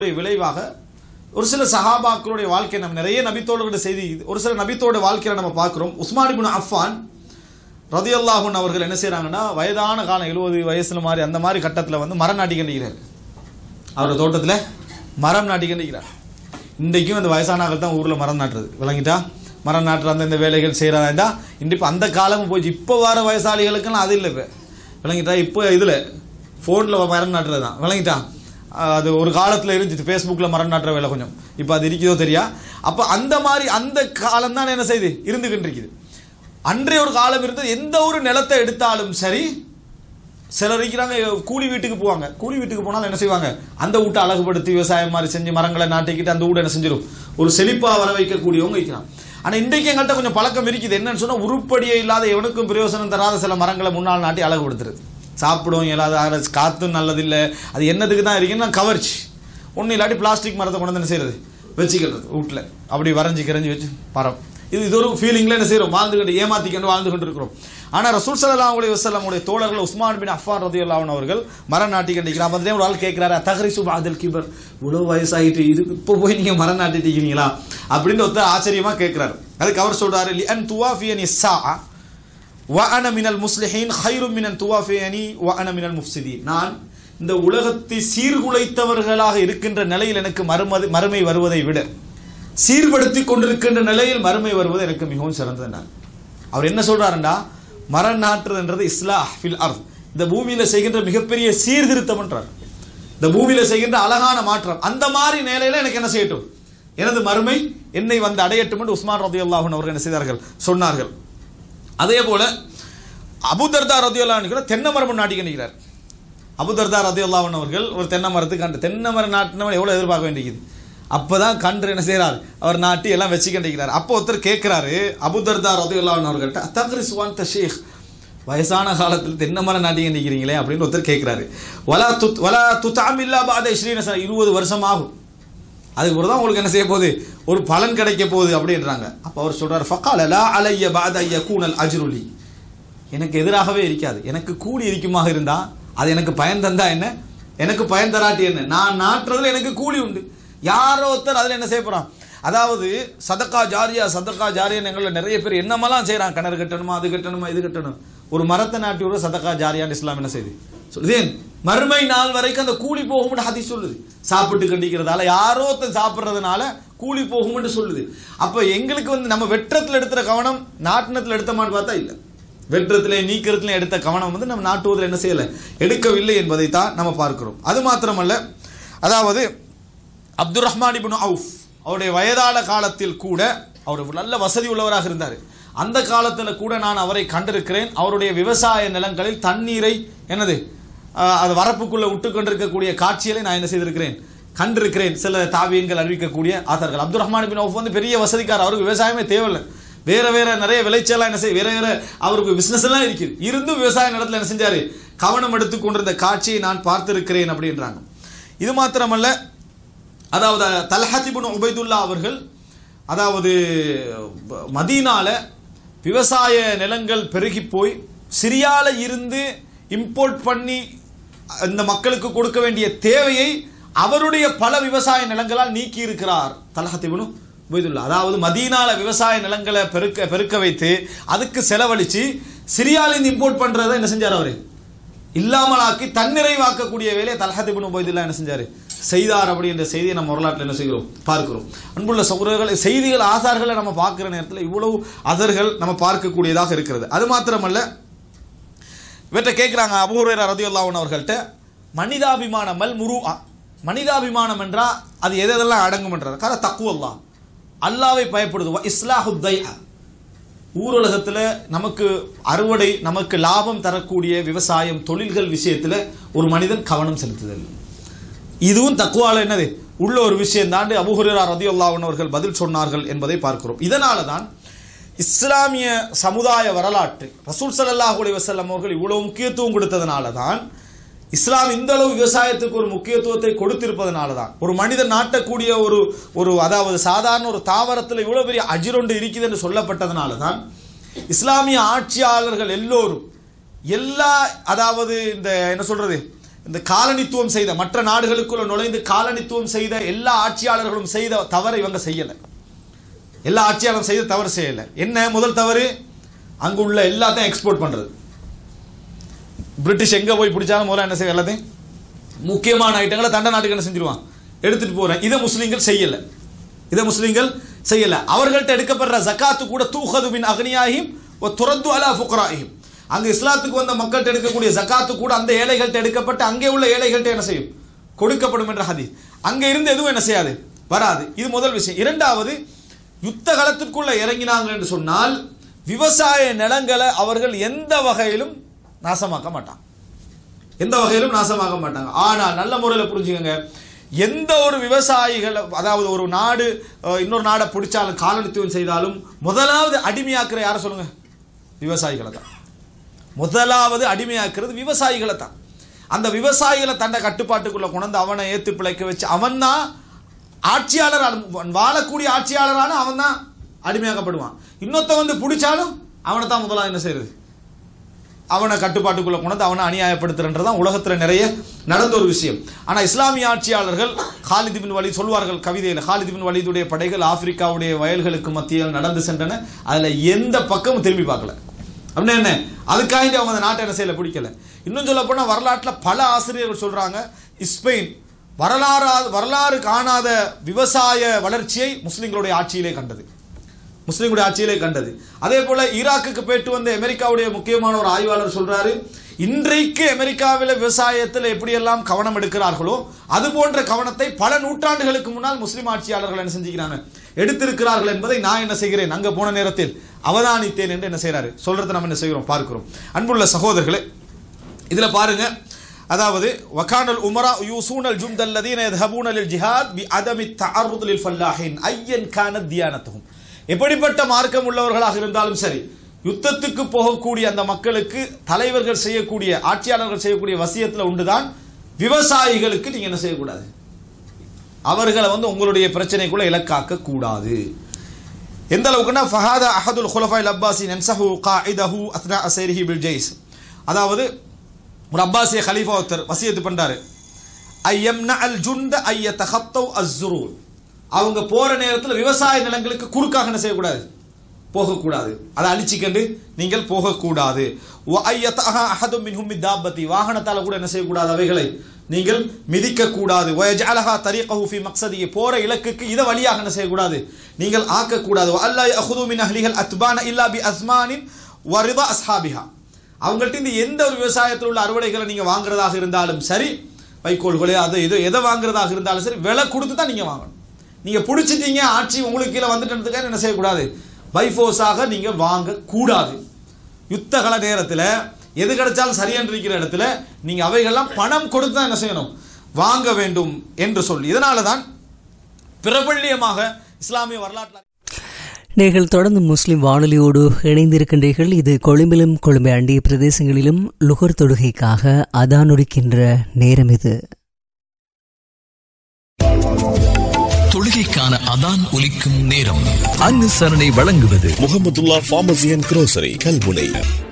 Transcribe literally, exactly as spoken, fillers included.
விளைவாக ஒரு சில சஹாபாக்களுடைய வாழ்க்கை நம்ம நிறைய நபித்தோழர்களோட செய்தி ஒரு சில நபித்தோட வாழ்க்கையை நம்ம பார்க்கிறோம். உஸ்மான் இப்னு அஃபான் ரலியல்லாஹு அன்ஹு அவர்கள் என்ன செய்றாங்கன்னா வயதான காலம் எழுபது வயசுல மாதிரி அந்த மாதிரி கட்டத்தில் வந்து மரம் நாட்டி கண்டிக்கிறார். அவரோட தோட்டத்தில் மரம் நாட்டி கண்டிக்கிறார். இன்றைக்கும் அந்த வயசானாக்கள் தான் ஊரில் மரம் நாட்டுறது விளங்கிட்டா மரம் நாட்டுற அந்த இந்த வேலைகள் செய்கிறாண்டா இன்றைக்கு அந்த காலமும் போச்சு. இப்போ வர வயசாளிகளுக்கெல்லாம் அது இல்லை. இப்போ விளங்கிட்டா இப்போ இதில் ஃபோனில் மரம் நாட்டுறது தான் விளங்கிட்டா. அது ஒரு காலத்தில் இருந்துச்சு ஃபேஸ்புக்கில் மரம் நாட்டுற வேலை கொஞ்சம், இப்போ அது இருக்குதோ தெரியா. அப்போ அந்த மாதிரி அந்த காலம் தான் என்ன செய்யுது இருந்துகிட்டு இருக்குது. அன்றைய ஒரு காலம் இருந்தது. எந்த ஒரு நிலத்தை எடுத்தாலும் சரி சிலர் இருக்கிறாங்க கூலி வீட்டுக்கு போவாங்க. கூலி வீட்டுக்கு போனாலும் என்ன செய்வாங்க அந்த வீட்டை அழகுபடுத்தி விவசாயம் மாதிரி செஞ்சு மரங்களை நாட்டிக்கிட்டு அந்த வீடு என்ன செஞ்சிடும் ஒரு செழிப்பாக வர வைக்கக்கூடியவங்க இருக்கிறாங்க. ஆனால் இன்றைக்கு எங்கள்கிட்ட கொஞ்சம் பழக்கம் இருக்குது. என்னன்னு சொன்னால் உருப்படியே இல்லாத எவனுக்கும் பிரயோசனம் தராத சில மரங்களை முன்னால் நாட்டி அழகுபடுத்துறது. சாப்பிடும் இல்லாத காற்றும் நல்லதில்லை. அது என்னதுக்கு தான் இருக்குன்னா கவர்ச்சி ஒன்றும் இல்லாட்டி பிளாஸ்டிக் மரத்தை கொண்டு வந்து என்ன செய்யறது வச்சுக்கிறது வீட்டில் அப்படி வரைஞ்சி கரைஞ்சி வச்சு மரம். இது இது ஒரு ஃபீலிங்கில் என்ன செய்கிறோம் வாழ்ந்துக்கிட்டு ஏமாத்திக்கிட்டு வாழ்ந்து கொண்டு இருக்கிறோம். ஆனால் ரசூல் ஸல்லல்லாஹு அலைஹி வஸல்லம் உடைய தோழர்கள் உஸ்மான் பின் அஃபான் ரலியல்லாஹு அன்ஹு அவர்கள் மரம் நாட்டி கண்டிக்கிறார். அப்போ ஒரு ஆள் கேட்கிறாரு தஹ்ரிசு பஅதல் கிபர், இவ்வளோ வயசாகிட்டு இது இப்போ போய் நீங்கள் மரம் நாட்டிட்டு இருக்கீங்களா அப்படின்னு ஒருத்தர் ஆச்சரியமாக கேட்குறாரு. அதுக்கு அவர் சொல்றாரு லிஅன் துவாஃபியனி ஸாஅ வஅன மினல் முஸ்லிஹீன் கைரும் மினன் துவாஃபியனி வஅன மினல் முஃப்ஸிதீன். நான் இந்த உலகத்தை சீர்குலைத்தவர்களாக இருக்கின்ற நிலையில் எனக்கு மறுமது மறுமை வருவதை விட சீர்படுத்தி கொண்டிருக்கின்ற நிலையில் மறுமை வருவது எனக்கு மிகவும் சிறந்தது. அவர் என்ன சொல்றாருண்டா மரம் நாட்டுறதுன்றது இஸ்லாஹ் ஃபில் அர்த், இந்த பூமியில செய்கின்ற மிகப்பெரிய சீர்திருத்தம் என்றார். இந்த பூமியில செய்கின்ற அழகான மாற்றம். அந்த மாதிரி நிலையில எனக்கு என்ன செய்யட்டும் எனது மறுமை என்னை வந்து அடையட்டும் என்று உஸ்மான் ரலியல்லாஹு அன்ஹு அவர்கள் என்ன செய்தார்கள் சொன்னார்கள். அதே போல அபூ தர்தா ரலியல்லாஹு அன்ஹு தென்னை மரம் நாட்டி கண்டிக்கிறார். அபூ தர்தா ரலியல்லாஹு அன்ஹு அவர்கள் ஒரு தென்னை மரத்துக்கு கண்டு தென்னை மரம் நாட்டினவன் எவ்வளவு எதிர்பார்க்க வேண்டியது. அப்பதான் கன்று என்ன செய்யறார் அவர் நாட்டி எல்லாம் வச்சு கண்டிக்கிறார். அப்போ ஒருத்தர் கேட்கிறாரு அபூ தர்தா ரலியல்லாஹு அன்ஹு அவர்கள்ட்ட தக்ரிஸ் வான்த ஷேக், வயசான காலத்தில் தென்னை மரம் நாட்டி கண்டிக்கிறீங்களே அப்படின்னு ஒருத்தர் கேட்கிறாரு. வலா துத் வலா துத்அமில்லா பஅத இஸ்ரீன சன, இருபது வருஷம் ஆகும் அதுக்கு பிறகு தான் உங்களுக்கு என்ன செய்ய போகுது ஒரு பலன் கிடைக்க போகுது அப்படின்றாங்க. அப்போ அவர் சொல்றாரு ஃபகால லா அலைய பஅத யகூனல் அஜ்ருலி, எனக்கு எதிராகவே இருக்காது. எனக்கு கூலி இருக்குமாக இருந்தா அது எனக்கு பயன் தந்தா என்ன, எனக்கு பயன் தராட்டி என்ன, நான் நாட்டுறதுல எனக்கு கூலி உண்டு. யாரோ ஒருத்தர் அதில் என்ன செய்ய போறான், அதாவது சதக்கா ஜாரியா சதக்கா ஜாரியா எங்களில் நிறைய பேர் என்னமெல்லாம் செய்யறான், கிணறு கட்டணுமா அது கட்டணுமா இது கட்டணும். ஒரு மரத்தை நாட்டி ஒரு சதக்கா ஜாரியான்னு இஸ்லாம் என்ன செய்யுது சொல்லுதேன் மறுமை நாள் வரைக்கும் அந்த கூலி போகும்னு ஹதீஸ் சொல்லுது. சாப்பிட்டு கண்டிக்கிறதால யாரோ ஒருத்தர் சாப்பிட்றதுனால கூலி போகும்னு சொல்லுது. அப்போ எங்களுக்கு வந்து நம்ம வெற்றத்தில் எடுத்துற கவனம் நாட்டினத்தில் எடுத்தமான்னு பார்த்தா இல்லை, வெற்றத்திலே நீக்கிறதுல எடுத்த கவனம் வந்து நம்ம நாட்டுவதில் என்ன செய்யலை எடுக்கவில்லை என்பதை தான் நம்ம பார்க்கிறோம். அது மாத்திரமல்ல, அதாவது அப்துர் ரஹ்மான் இப்னு அவுஃப் அவருடைய வயதான காலத்தில் கூட அவர் நல்ல வசதி உள்ளவராக இருந்தார். அந்த காலத்தில் கூட நான் அவரை கண்டிருக்கிறேன். அவருடைய விவசாய நிலங்களில் தண்ணீரை என்னது அது வரப்புக்குள்ள விட்டு கொண்டிருக்கக்கூடிய காட்சிகளை நான் என்ன செய்திருக்கிறேன் கண்டிருக்கிறேன். சில தாவியங்கள் அறிவிக்கக்கூடிய ஆதார்கள். அப்துர் ரஹ்மான் இப்னு அவுஃப் வந்து பெரிய வசதிக்காரர், அவருக்கு விவசாயமே தேவையில்லை. வேற வேற நிறைய விளைச்சலாம் என்ன செய்ய வேற வேற அவருக்கு பிசினஸ் எல்லாம் இருக்குது. இருந்தும் விவசாய நிலத்தில் என்ன செஞ்சாரு கவனம் எடுத்து கொண்டிருந்த காட்சியை நான் பார்த்திருக்கிறேன் அப்படின்றாங்க. இது மாத்திரமல்ல, அதாவது தல்ஹத் இப்னு உபைதுல்லா அவர்கள் அதாவது மதீனால விவசாய நிலங்கள் பெருகி போய் சிரியால இருந்து இம்போர்ட் பண்ணி இந்த மக்களுக்கு கொடுக்க வேண்டிய தேவையை அவருடைய பல விவசாய நிலங்களால் நீக்கி இருக்கிறார் தல்ஹத் இப்னு உபைதுல்லா. அதாவது மதீனால விவசாய நிலங்களை பெருக்க பெருக்க வைத்து அதுக்கு செலவழிச்சு சிரியாலிருந்து இம்போர்ட் பண்றதை என்ன செஞ்சார் அவரு இல்லாமலாக்கி தன்னிறைவாக்கக்கூடிய வேலையை தல்ஹத் இப்னு உபைதுல்லா என்ன செஞ்சாரு செய்தார். அப்படி என்ற செய்தியை நம்ம வரலாற்றில் என்ன செய்கிறோம் பார்க்கிறோம். அன்புள்ள சகோதரர்களை செய்திகள் ஆசார்களை நம்ம பார்க்கிற நேரத்தில் இவ்வளவு அதர்கள் நம்ம பார்க்கக்கூடியதாக இருக்கிறது. அது மாத்திரமல்ல, இவற்றை கேட்குறாங்க அபூ ஹுரைரா ரலியல்லாஹு அன்ஹு அவர்கள்ட்ட மனிதாபிமானம் மல் முருஆ, மனிதாபிமானம் என்றா அது எதெல்லாம் அடங்கும் என்றார். கார தக்வல்லாஹ், அல்லாஹ்வை பயப்படுது. இஸ்லாஹு தைஅ, ஊரலகத்தில் நமக்கு அறுவடை நமக்கு லாபம் தரக்கூடிய விவசாயம் தொழில்கள் விஷயத்தில் ஒரு மனிதன் கவனம் செலுத்துதல், இதுவும் தக்வால என்னது உள்ள ஒரு விஷயம் தாண்டி அபூ ஹுரைரா ரலியல்லாஹு அன்ஹு அவர்கள் பதில் சொன்னார்கள் என்பதை பார்க்கிறோம். இதனால தான் இஸ்லாமிய சமுதாய வரலாற்று ரசூல் ஸல்லல்லாஹு அலைஹி வஸல்லம் அவர்கள் இவ்வளவு முக்கியத்துவம் கொடுத்ததனால தான், இஸ்லாம் இந்த அளவு விவசாயத்துக்கு ஒரு முக்கியத்துவத்தை கொடுத்திருப்பதனால தான், ஒரு மனிதன் நாட்டக்கூடிய ஒரு ஒரு அதாவது சாதாரண ஒரு தாவரத்தில் இவ்வளவு பெரிய அஜிரொண்டு இருக்குது என்று சொல்லப்பட்டதனால தான் இஸ்லாமிய ஆட்சியாளர்கள் எல்லோரும் எல்லா அதாவது இந்த என்ன சொல்றது இந்த காலனித்துவம் செய்த மற்ற நாடுகளுக்குள்ள நுழைந்து காலனித்துவம் செய்த எல்லா ஆட்சியாளர்களும் செய்த தவறை இவங்க செய்யலை. எல்லா ஆட்சியாளரும் செய்த தவறு செய்யலை. என்ன முதல் தவறு? அங்கு உள்ள எல்லாத்தையும் எக்ஸ்போர்ட் பண்றது. பிரிட்டிஷ் எங்க போய் பிடிச்சாலும் முதல்ல என்ன செய்ய, எல்லாத்தையும் முக்கியமான ஐட்டங்களை தண்ட நாட்டுக்கு என்ன செஞ்சிருவான், எடுத்துட்டு போறேன். இதை முஸ்லீம்கள் செய்யல. இதை முஸ்லீம்கள் செய்யல. அவர்கள்ட்ட எடுக்கப்படுற ஜகாத்து கூட தூஹது மின் அக்னியாஹிம் வ துரத்து அலா ஃபுக்ராஹிம். அங்க இஸ்லாத்துக்கு வந்த மக்கள்கிட்ட எடுக்கக்கூடிய ஜகாத்து கூட அந்த ஏழைகள்ட்ட எடுக்கப்பட்டு அங்கே உள்ள ஏழைகள்ட்ட என்ன செய்யும், கொடுக்கப்படும் என்ற ஹதீஸ். அங்க இருந்து எதுவும் என்ன செய்யாது, வராது. இது முதல் விஷயம். இரண்டாவது, யுத்த களத்திற்குள்ள இறங்கினாங்க என்று சொன்னால் விவசாய நிலங்களை அவர்கள் எந்த வகையிலும் நாசமாக்க மாட்டாங்க, எந்த வகையிலும் நாசமாக்க மாட்டாங்க. ஆனால் நல்ல முறையில் புரிஞ்சுக்கங்க, எந்த ஒரு விவசாயிகள், அதாவது ஒரு நாடு இன்னொரு நாடை பிடிச்சாலும் காலனித்துவம் செய்தாலும் முதலாவது அடிமையாக்குற யாரை சொல்லுங்க, விவசாயிகளை தான். முதலாவது அடிமையாக்குறது விவசாயிகளை தான். அந்த விவசாயிகளை தன்னை கட்டுப்பாட்டுக்குள்ள கொண்டு அவனை ஏத்து பிழைக்க வச்சு அவன் தான் ஆட்சியாளர், வாழக்கூடிய ஆட்சியாளரான அவன் தான் அடிமையாக்கப்படுவான். இன்னொத்த வந்து பிடிச்சாலும் அவனை தான் முதலாவது என்ன செய்யறது, அவனை கட்டுப்பாட்டுக்குள்ள கொண்டு அவனை அநியாயப்படுத்துறன்றதான் உலகத்தில் நிறைய நடந்த ஒரு விஷயம். ஆனால் இஸ்லாமிய ஆட்சியாளர்கள், காலித் பின் வலீத் சொல்வார்கள் கவிதையில், காலித் பின் வலீதுடைய படைகள் ஆப்பிரிக்காவுடைய வயல்களுக்கு மத்தியில் நடந்து சென்றன, அதில் எந்த பக்கமும் திரும்பி பார்க்கல. அப்படின்னா என்ன, அதுக்காக அவங்க அந்த நாட்டை என்ன செய்யல, பிடிக்கல. இன்னும் சொல்ல போனால் வரலாற்றில் பல ஆசிரியர்கள் சொல்றாங்க, ஸ்பெயின் வரலாறு வரலாறு காணாத விவசாய வளர்ச்சியை முஸ்லிம்களுடைய ஆட்சியிலே கண்டது, முஸ்லிம்களுடைய ஆட்சியிலே கண்டது. அதே போல ஈராக்குக்கு போயிட்டு வந்த அமெரிக்காவுடைய முக்கியமான ஒரு ஆய்வாளர் சொல்றாரு, இன்றைக்கு அமெரிக்காவில் விவசாயத்தில் எப்படியெல்லாம் கவனம் எடுக்கிறார்களோ அது போன்ற கவனத்தை பல நூற்றாண்டுகளுக்கு முன்னால் முஸ்லிம் ஆட்சியாளர்கள் என்ன செஞ்சுக்கிறாங்க, எடுத்திருக்கிறார்கள் என்பதை நான் என்ன செய்கிறேன், அங்க போன நேரத்தில் அவதானித்தேன் என்று என்ன செய்யறாரு சொல்றதை நம்ம என்ன செய்கிறோம் பார்க்கிறோம். அன்புள்ள சகோதரர்களே, இதுல பாருங்க, அதாவது வகானல் உமரா யூசூனல் ஜும்தல்லதீன யذهبون للجهاد بعدم التعرض للفلاحين ايا كانت ديانتهم. எப்படிப்பட்ட மார்க்கம் உள்ளவர்களாக இருந்தாலும் சரி, யுத்தத்துக்கு போகக்கூடிய அந்த மக்களுக்கு தலைவர்கள் செய்யக்கூடிய, ஆட்சியாளர்கள் செய்யக்கூடிய வசியத்தில் உண்டுதான், விவசாயிகளுக்கு நீங்க என்ன செய்யக்கூடாது, அவர்களை வந்து உங்களுடைய பிரச்சனைக்குள்ள இலக்காக்க கூடாது. எந்த அளவுக்குன்னா ஃபஹாதா அஹதுல் குலஃபாயில் அப்பாஸின் அன்சஹு காயிதஹு அத்னா அஸைரிஹி பில் ஜைஸ். அதாவது ஒரு அப்பாசிய கலீஃபா ஒருத்தர் வசியத்து பண்றாரு, ஐயம்ன அல் ஜுண்ட ஐயதஹத்தவ் அஸ்ஸுரூர். அவங்க போற நேரத்தில் விவசாய நிலங்களுக்கு குறுக்காக என்ன செய்யக்கூடாது, போகக்கூடாது, அதை அழிச்சிக்கண்டு நீங்கள் போகக்கூடாது. வாகனத்தால் கூட என்ன செய்யக்கூடாது, அவைகளை நீங்கள் மிதிக்க கூடாது. போற இலக்குக்கு இதை வழியாக என்ன செய்யக்கூடாது, நீங்கள் ஆக்கக்கூடாது. அவங்கள்ட்ட இந்த எந்த ஒரு விவசாயத்தில் உள்ள அறுவடைகளை நீங்க வாங்குறதாக இருந்தாலும் சரி, வைக்கோல்களே அது இது எதை வாங்குறதாக இருந்தாலும் சரி, விலை கொடுத்து தான் நீங்க வாங்கணும். நீங்க பிடிச்சிட்டீங்க, ஆட்சி உங்களுக்கு கீழே வந்துட்டு என்ன செய்யக்கூடாது, பைஃபோர்ஸாக நீங்க வாங்க கூடாது. யுத்தகல நேரத்தில் எது கிடைச்சாலும் சரியென்று இருக்கிற இடத்துல நீங்க அவைகள்லாம் பணம் கொடுத்து தான் என்ன செய்யணும், வாங்க வேண்டும் என்று சொல்லி, இதனால தான் பிரபல்யமாக இஸ்லாமிய வரலாற்று நீங்கள் தொடர்ந்து முஸ்லிம் வானொலியோடு இணைந்திருக்கின்றீர்கள். இது கொழும்பிலும் கொழும்பை அண்டிய பிரதேசங்களிலும் லுகர் தொழுகைக்காக அதானொலிக்கின்ற நேரம். இது தொழுகைக்கான அதான் ஒலிக்கும் நேரம். அனுசரணை வழங்குவது Mahmudullah pharmacy and grocery Kalmunai.